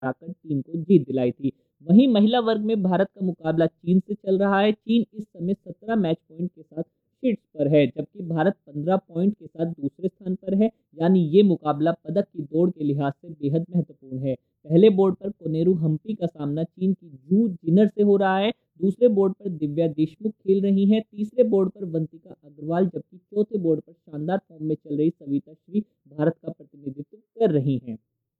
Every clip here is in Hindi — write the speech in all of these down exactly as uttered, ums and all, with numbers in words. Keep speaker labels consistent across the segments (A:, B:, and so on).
A: हराकर टीम को जीत दिलाई थी। वहीं महिला वर्ग में भारत का मुकाबला चीन से चल रहा है। चीन इस समय सत्रह मैच पॉइंट के साथ शीर्ष पर है, जबकि भारत पंद्रह पॉइंट के साथ दूसरे स्थान पर है। यानी ये मुकाबला पदक की दौड़ के लिहाज से बेहद महत्वपूर्ण है। पहले बोर्ड पर कोनेरू हम्पी का सामना चीन की जू जिनर से हो रहा है। दूसरे बोर्ड पर दिव्या देशमुख खेल रही हैं। तीसरे बोर्ड पर वंतिका अग्रवाल, जबकि चौथे बोर्ड पर शानदार फॉर्म में चल रही सविता श्री भारत का प्रतिनिधित्व कर रही हैं।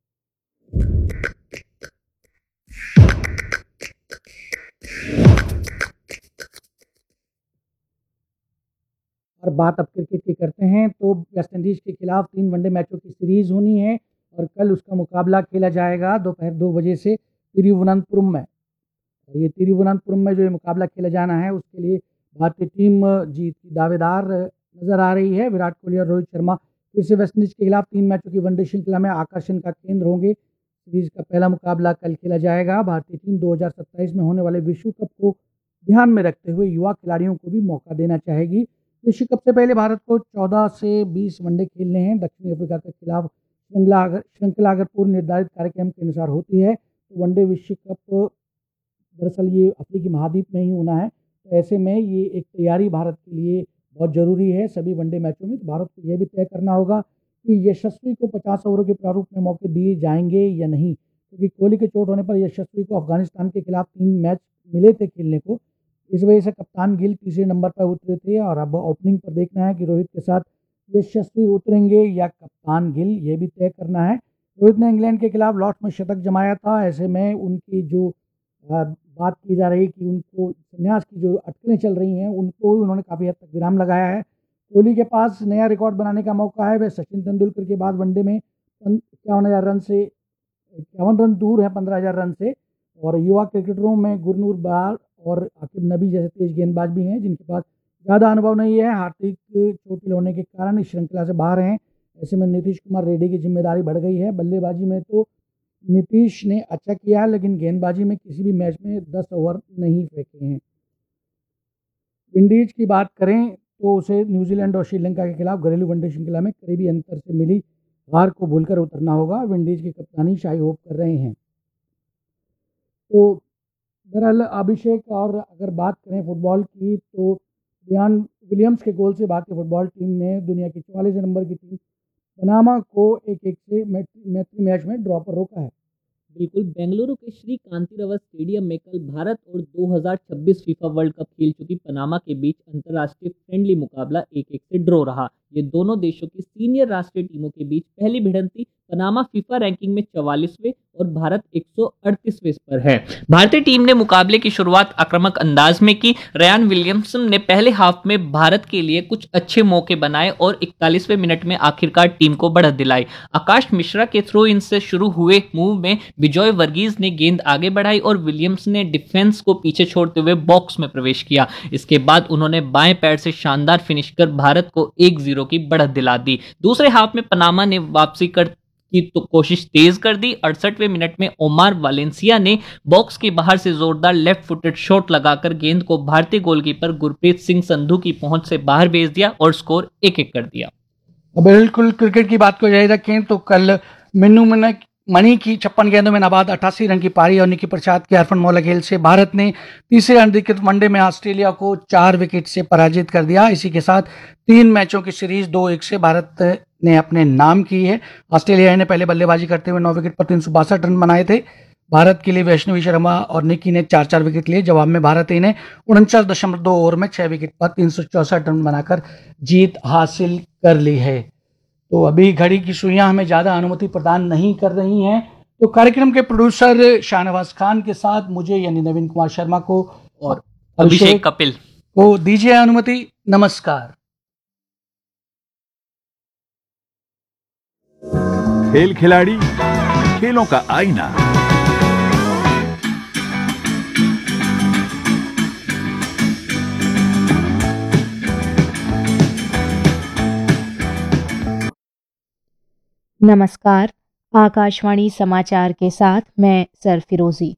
B: और बात अब क्रिकेट की करते हैं तो वेस्ट इंडीज के खिलाफ तीन वनडे मैचों की सीरीज होनी है और कल उसका मुकाबला खेला जाएगा दोपहर दो बजे से तिरुवनंतपुरम में। और ये तिरुवनंतपुरम में जो ये मुकाबला खेला जाना है उसके लिए भारतीय टीम जीत की दावेदार नजर आ रही है। विराट कोहली और रोहित शर्मा फिर से वेस्ट इंडीज के खिलाफ तीन मैचों की वनडे श्रृंखला में आकर्षण का केंद्र होंगे। सीरीज का पहला मुकाबला कल खेला जाएगा। भारतीय टीम दो हज़ार सत्ताईस में होने वाले विश्व कप को ध्यान में रखते हुए युवा खिलाड़ियों को भी मौका देना चाहेगी। विश्व कप से पहले भारत को चौदह से बीस वनडे खेलने हैं। दक्षिण अफ्रीका के खिलाफ श्रृंखला अगर श्रृंखला अगर पूर्व निर्धारित कार्यक्रम के अनुसार होती है तो वनडे विश्व कप दरअसल ये अफ्रीकी महाद्वीप में ही होना है। तो ऐसे में ये एक तैयारी भारत के लिए बहुत ज़रूरी है। सभी वनडे मैचों में तो भारत को यह भी तय करना होगा कि यशस्वी को पचास ओवरों के प्रारूप में मौके दिए जाएंगे या नहीं, क्योंकि कोहली के चोट होने पर यशस्वी को अफगानिस्तान के खिलाफ तीन मैच मिले थे खेलने को। इस वजह से कप्तान गिल तीसरे नंबर पर उतरे थे और अब ओपनिंग पर देखना है कि रोहित के साथ यशस्वी उतरेंगे या कप्तान गिल, ये भी तय करना है। रोहित ने इंग्लैंड के खिलाफ लॉर्ड्स में शतक जमाया था। ऐसे में उनकी जो बात की जा रही कि उनको संन्यास की जो अटकलें चल रही हैं उनको उन्होंने काफ़ी हद तक विराम लगाया है। कोहली के पास नया रिकॉर्ड बनाने का मौका है। वह सचिन तेंदुलकर के बाद वनडे में इक्यावन हज़ार रन से इक्यावन रन दूर है पंद्रह हज़ार रन से। और युवा क्रिकेटरों में गुरनूर बरार और आकिब नबी जैसे तेज गेंदबाज भी हैं जिनके पास ज़्यादा अनुभव नहीं है। हार्दिक चोटिल होने के कारण इस श्रृंखला से बाहर हैं। ऐसे में नीतीश कुमार रेड्डी की जिम्मेदारी बढ़ गई है। बल्लेबाजी में तो नीतीश ने अच्छा किया, लेकिन गेंदबाजी में किसी भी मैच में दस ओवर नहीं फेंके हैं। विंडीज की बात करें तो उसे न्यूजीलैंड और श्रीलंका के खिलाफ घरेलू वनडे श्रृंखला में करीबी अंतर से मिली हार को भूलकर उतरना होगा। विंडीज की कप्तानी शाही होप कर रहे हैं। तो दरअसल अभिषेक, और अगर बात करें फुटबॉल की तो डियान विलियम्स के गोल से भारतीय फुटबॉल टीम ने दुनिया की चौवालीस नंबर की टीम पनामा को एक एक से मैत्री मैच में ड्रॉ पर रोका है।
A: बिल्कुल, बेंगलुरु के श्री कांतिरव स्टेडियम में कल भारत और दो हज़ार छब्बीस फीफा वर्ल्ड कप खेल चुकी पनामा के बीच अंतर्राष्ट्रीय फ्रेंडली मुकाबला एक एक से ड्रॉ रहा। ये दोनों देशों की सीनियर राष्ट्रीय टीमों के बीच पहली भिड़ंत थी। पनामा फीफा रैंकिंग में चवालीसवें और भारत एक सौ अड़तीसवें पर है। भारतीय टीम ने मुकाबले की शुरुआत आक्रामक अंदाज में की। रयान विलियमसन ने पहले हाफ में भारत के लिए कुछ अच्छे मौके बनाए और इकतालीसवें मिनट में आखिरकार टीम को बढ़त दिलाई। आकाश मिश्रा के थ्रो इन से शुरू हुए मूव में विजय वर्गीज ने गेंद आगे बढ़ाई और विलियम्स ने डिफेंस को पीछे छोड़ते हुए बॉक्स में प्रवेश किया। इसके बाद उन्होंने बाएं पैर से शानदार फिनिश कर भारत को एक जीरो की बढ़त दिला दी। दूसरे हाफ में पनामा ने वापसी कर की तो कोशिश तेज कर दी। अड़सठवें मिनट में ओमार वालेंसिया ने बॉक्स के बाहर से जोरदार लेफ्ट फुटेड शॉट लगाकर गेंद को भारतीय गोलकीपर गुरप्रीत सिंह संधू की पहुंच से बाहर भेज दिया और स्कोर एक एक कर दिया।
B: बिल्कुल, क्रिकेट की बात को जारी रखें तो कल मिन्नू मणि की छप्पन गेंदों में नाबाद अट्ठासी रन की पारी और निकी प्रसाद के हरफन मौला खेल से भारत ने तीसरे अनधिकृत वनडे में ऑस्ट्रेलिया को चार विकेट से पराजित कर दिया। इसी के साथ तीन मैचों की सीरीज दो एक से भारत ने अपने नाम की है। ऑस्ट्रेलिया ने पहले बल्लेबाजी करते हुए नौ विकेट पर तीन सौ बासठ रन बनाए थे। भारत के लिए वैष्णवी शर्मा और निकी ने चार चार विकेट लिए। जवाब में भारत ने उनचास दशमलव दो ओवर में छह विकेट पर तीन सौ चौसठ रन बनाकर जीत हासिल कर ली है। तो अभी घड़ी की सुइयां हमें ज़्यादा अनुमति प्रदान नहीं कर रही हैं। तो कार्यक्रम के प्रोड्यूसर शाहनवाज खान के साथ मुझे यानी नवीन कुमार शर्मा को और
A: अभिषेक कपिल
B: को दीजिए अनुमति। नमस्कार।
C: खेल खिलाड़ी, खेलों का आईना।
D: नमस्कार, आकाशवाणी समाचार के साथ मैं सरफिरोजी।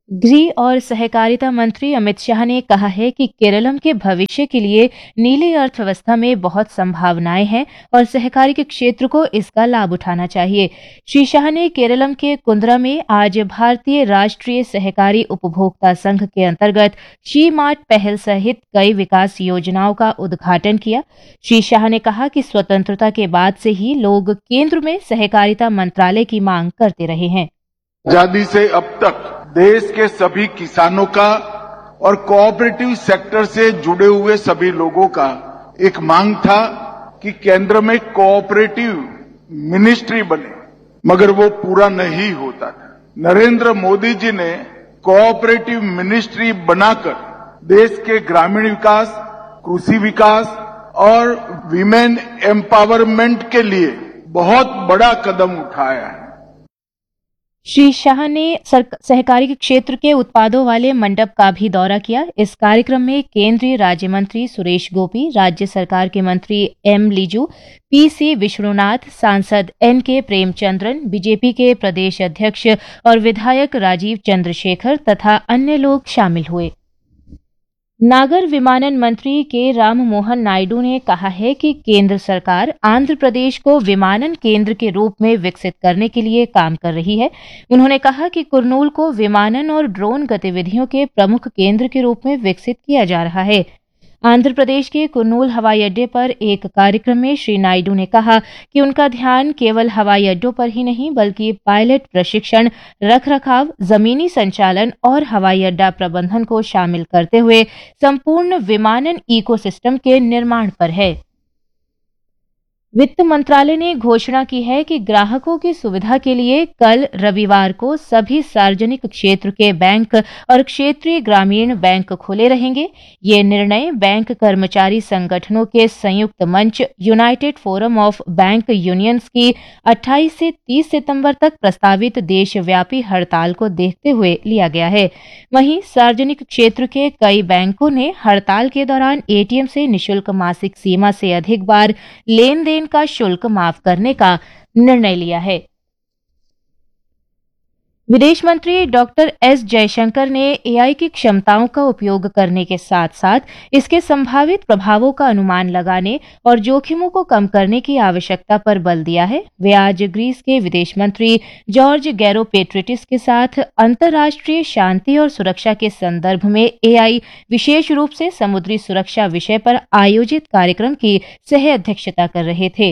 D: गृह और सहकारिता मंत्री अमित शाह ने कहा है कि केरलम के भविष्य के लिए नीली अर्थव्यवस्था में बहुत संभावनाएं हैं और सहकारी के क्षेत्र को इसका लाभ उठाना चाहिए। श्री शाह ने केरलम के कुंद्रा में आज भारतीय राष्ट्रीय सहकारी उपभोक्ता संघ के अंतर्गत शी मार्ट पहल सहित कई विकास योजनाओं का उद्घाटन किया। श्री शाह ने कहा कि स्वतंत्रता के बाद से ही लोग केंद्र में सहकारिता मंत्रालय की मांग करते रहे हैं।
E: आजादी से अब तक देश के सभी किसानों का और कोऑपरेटिव सेक्टर से जुड़े हुए सभी लोगों का एक मांग था कि केंद्र में कोऑपरेटिव मिनिस्ट्री बने, मगर वो पूरा नहीं होता था। नरेंद्र मोदी जी ने कोऑपरेटिव मिनिस्ट्री बनाकर देश के ग्रामीण विकास, कृषि विकास और विमेन एम्पावरमेंट के लिए बहुत बड़ा कदम उठाया है।
D: श्री शाह ने सहकारी क्षेत्र के उत्पादों वाले मंडप का भी दौरा किया। इस कार्यक्रम में केंद्रीय राज्य मंत्री सुरेश गोपी, राज्य सरकार के मंत्री एम लिजू, पी सी विष्णुनाथ, सांसद एन के प्रेमचंद्रन, बीजेपी के प्रदेश अध्यक्ष और विधायक राजीव चंद्रशेखर तथा अन्य लोग शामिल हुए। नागर विमानन मंत्री के राम मोहन नायडू ने कहा है कि केंद्र सरकार आंध्र प्रदेश को विमानन केंद्र के रूप में विकसित करने के लिए काम कर रही है। उन्होंने कहा कि कुर्नूल को विमानन और ड्रोन गतिविधियों के प्रमुख केंद्र के रूप में विकसित किया जा रहा है। आंध्र प्रदेश के कुर्नूल हवाई अड्डे पर एक कार्यक्रम में श्री नायडू ने कहा कि उनका ध्यान केवल हवाई अड्डों पर ही नहीं बल्कि पायलट प्रशिक्षण, रखरखाव, जमीनी संचालन और हवाई अड्डा प्रबंधन को शामिल करते हुए संपूर्ण विमानन इकोसिस्टम के निर्माण पर है। वित्त मंत्रालय ने घोषणा की है कि ग्राहकों की सुविधा के लिए कल रविवार को सभी सार्वजनिक क्षेत्र के बैंक और क्षेत्रीय ग्रामीण बैंक खुले रहेंगे। ये निर्णय बैंक कर्मचारी संगठनों के संयुक्त मंच United forum of bank unions की अट्ठाईस से तीस सितंबर तक प्रस्तावित देशव्यापी हड़ताल को देखते हुए लिया गया है। वहीं सार्वजनिक क्षेत्र के कई बैंकों ने हड़ताल के दौरान एटीएम से निःशुल्क मासिक सीमा से अधिक बार लेन देन का शुल्क माफ करने का निर्णय लिया है। विदेश मंत्री डॉक्टर एस जयशंकर ने एआई की क्षमताओं का उपयोग करने के साथ साथ इसके संभावित प्रभावों का अनुमान लगाने और जोखिमों को कम करने की आवश्यकता पर बल दिया है। वे आज ग्रीस के विदेश मंत्री जॉर्ज गैरोपेट्रिटिस के साथ अंतर्राष्ट्रीय शांति और सुरक्षा के संदर्भ में एआई, विशेष रूप से समुद्री सुरक्षा विषय पर आयोजित कार्यक्रम की सह अध्यक्षता कर रहे थे।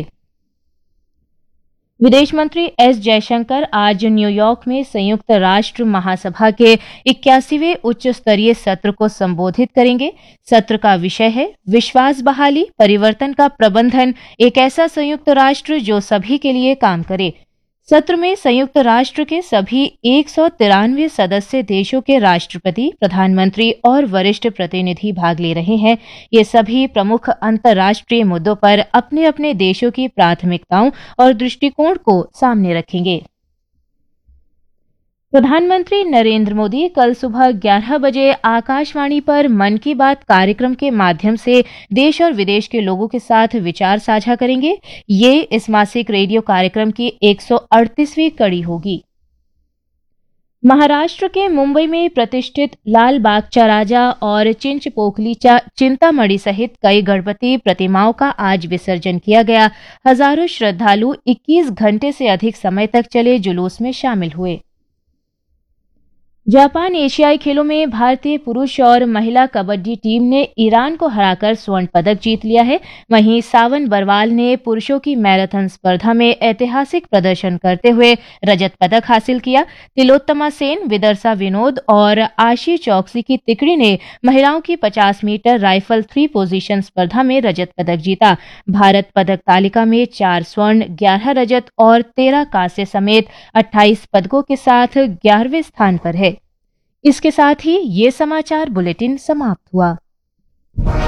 D: विदेश मंत्री एस जयशंकर आज न्यूयॉर्क में संयुक्त राष्ट्र महासभा के इक्यासीवें उच्च स्तरीय सत्र को संबोधित करेंगे। सत्र का विषय है विश्वास बहाली, परिवर्तन का प्रबंधन, एक ऐसा संयुक्त राष्ट्र जो सभी के लिए काम करे। सत्र में संयुक्त राष्ट्र के सभी एक सौ तिरानवे सदस्य देशों के राष्ट्रपति, प्रधानमंत्री और वरिष्ठ प्रतिनिधि भाग ले रहे हैं। ये सभी प्रमुख अंतर्राष्ट्रीय मुद्दों पर अपने अपने देशों की प्राथमिकताओं और दृष्टिकोण को सामने रखेंगे। प्रधानमंत्री नरेंद्र मोदी कल सुबह ग्यारह बजे आकाशवाणी पर मन की बात कार्यक्रम के माध्यम से देश और विदेश के लोगों के साथ विचार साझा करेंगे। ये इस मासिक रेडियो कार्यक्रम की एक सौ अड़तीसवीं कड़ी होगी। महाराष्ट्र के मुंबई में प्रतिष्ठित लाल बागचा राजा और चिंचपोकलीचा चिंतामणि सहित कई गणपति प्रतिमाओं का आज विसर्जन किया गया। हजारों श्रद्धालु इक्कीस घंटे से अधिक समय तक चले जुलूस में शामिल हुए। जापान एशियाई खेलों में भारतीय पुरुष और महिला कबड्डी टीम ने ईरान को हराकर स्वर्ण पदक जीत लिया है। वहीं सावन बरवाल ने पुरुषों की मैराथन स्पर्धा में ऐतिहासिक प्रदर्शन करते हुए रजत पदक हासिल किया। तिलोत्तमा सेन, विदर्शा विनोद और आशी चौकसी की तिकड़ी ने महिलाओं की पचास मीटर राइफल थ्री पोजीशन स्पर्धा में रजत पदक जीता। भारत पदक तालिका में चार स्वर्ण, ग्यारह रजत और तेरह कांस्य समेत अट्ठाईस पदकों के साथ ग्यारहवें स्थान पर है। इसके साथ ही ये समाचार बुलेटिन समाप्त हुआ।